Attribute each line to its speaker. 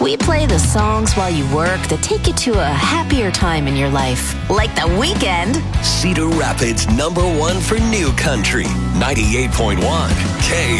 Speaker 1: We play the songs while you work that take you to a happier time in your life, like The Weeknd.
Speaker 2: Cedar Rapids #1 for new country, 98.1 K